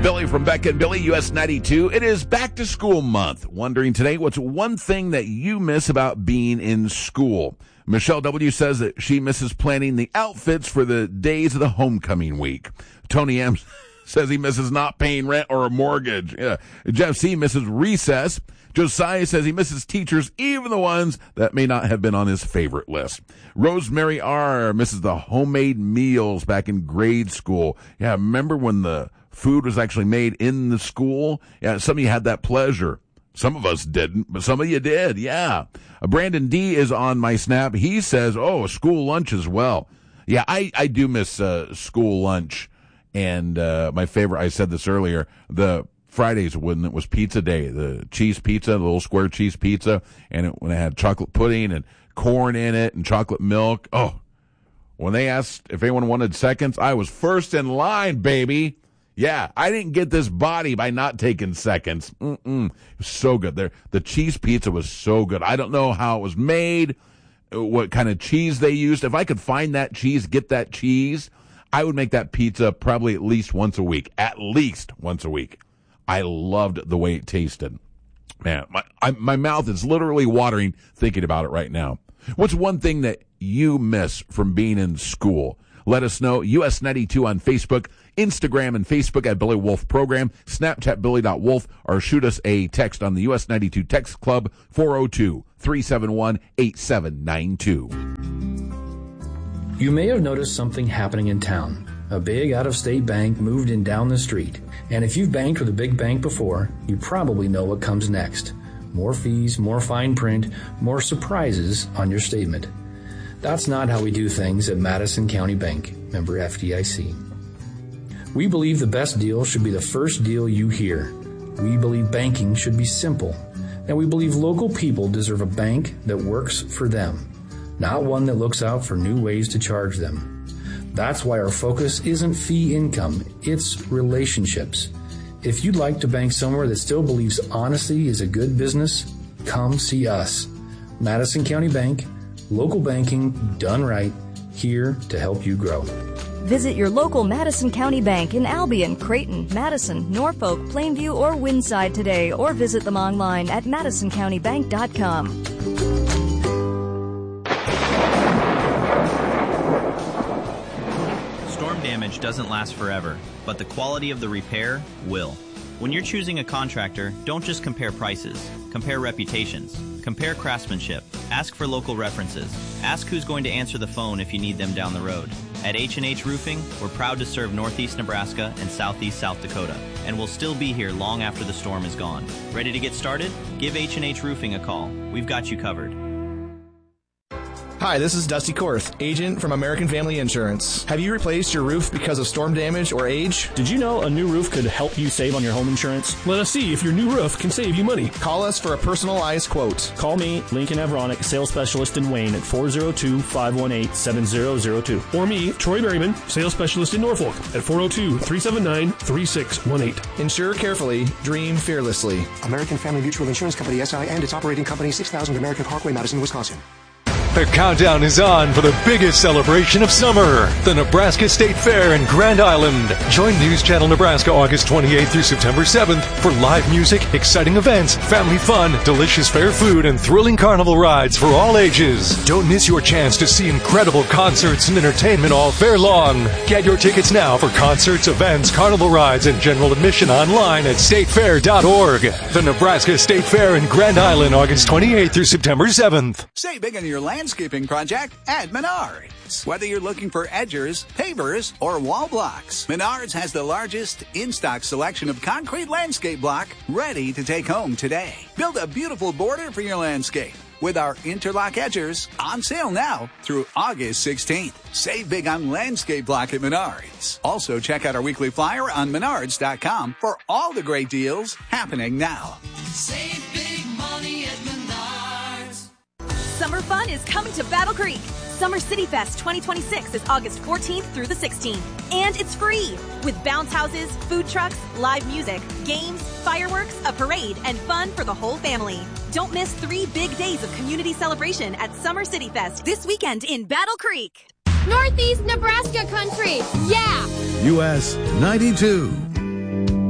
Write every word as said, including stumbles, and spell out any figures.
Billy from Becca and Billy, U S ninety-two. It is back to school month. Wondering today, what's one thing that you miss about being in school? Michelle W. says that she misses planning the outfits for the days of the homecoming week. Tony M. says he misses not paying rent or a mortgage. Yeah. Jeff C. misses recess. Josiah says he misses teachers, even the ones that may not have been on his favorite list. Rosemary R. misses the homemade meals back in grade school. Yeah, remember when the food was actually made in the school? Yeah, some of you had that pleasure. Some of us didn't, but some of you did, yeah. Uh, Brandon D. is on my Snap. He says, oh, school lunch as well. Yeah, I, I do miss uh, school lunch. And uh, my favorite, I said this earlier, the Fridays when it was pizza day, the cheese pizza, the little square cheese pizza, and it, when it had chocolate pudding and corn in it and chocolate milk. Oh, when they asked if anyone wanted seconds, I was first in line, baby. Yeah, I didn't get this body by not taking seconds. Mm-mm. It was so good. There, the cheese pizza was so good. I don't know how it was made, what kind of cheese they used. If I could find that cheese, get that cheese, I would make that pizza probably at least once a week. At least once a week. I loved the way it tasted. Man, my I, my mouth is literally watering thinking about it right now. What's one thing that you miss from being in school? Let us know. U S ninety-two on Facebook, Instagram and Facebook at Billy Wolf Program, Snapchat Billy.Wolf, or shoot us a text on the U S ninety-two Text Club, four oh two, three seven one, eight seven nine two. You may have noticed something happening in town. A big out-of-state bank moved in down the street. And if you've banked with a big bank before, you probably know what comes next. More fees, more fine print, more surprises on your statement. That's not how we do things at Madison County Bank, member F D I C. We believe the best deal should be the first deal you hear. We believe banking should be simple. And we believe local people deserve a bank that works for them, not one that looks out for new ways to charge them. That's why our focus isn't fee income, it's relationships. If you'd like to bank somewhere that still believes honesty is a good business, come see us. Madison County Bank, local banking done right, here to help you grow. Visit your local Madison County Bank in Albion, Creighton, Madison, Norfolk, Plainview, or Windside today, or visit them online at madison county bank dot com. Storm damage doesn't last forever, but the quality of the repair will. When you're choosing a contractor, don't just compare prices. Compare reputations. Compare craftsmanship. Ask for local references. Ask who's going to answer the phone if you need them down the road. At H and H Roofing, we're proud to serve Northeast Nebraska and Southeast South Dakota, and we'll still be here long after the storm is gone. Ready to get started? Give H and H Roofing a call. We've got you covered. Hi, this is Dusty Korth, agent from American Family Insurance. Have you replaced your roof because of storm damage or age? Did you know a new roof could help you save on your home insurance? Let us see if your new roof can save you money. Call us for a personalized quote. Call me, Lincoln Avronic, sales specialist in Wayne at four oh two, five one eight, seven oh oh two. Or me, Troy Berryman, sales specialist in Norfolk at four oh two, three seven nine, three six one eight. Insure carefully, dream fearlessly. American Family Mutual Insurance Company, S I, and its operating company, six thousand American Parkway, Madison, Wisconsin. The countdown is on for the biggest celebration of summer, the Nebraska State Fair in Grand Island. Join News Channel Nebraska August twenty-eighth through September seventh for live music, exciting events, family fun, delicious fair food, and thrilling carnival rides for all ages. Don't miss your chance to see incredible concerts and entertainment all fair long. Get your tickets now for concerts, events, carnival rides, and general admission online at state fair dot org. The Nebraska State Fair in Grand Island, August twenty-eighth through September seventh. Say big on your landscaping project at Menards. Whether you're looking for edgers, pavers, or wall blocks, Menards has the largest in-stock selection of concrete landscape block ready to take home today. Build a beautiful border for your landscape with our interlock edgers on sale now through August sixteenth. Save big on landscape block at Menards. Also, check out our weekly flyer on menards dot com for all the great deals happening now. Save big money at Menards. Summer fun is coming to Battle Creek. Summer City Fest twenty twenty-six is August fourteenth through the sixteenth. And it's free with bounce houses, food trucks, live music, games, fireworks, a parade, and fun for the whole family. Don't miss three big days of community celebration at Summer City Fest this weekend in Battle Creek. Northeast Nebraska country, yeah! U S ninety-two.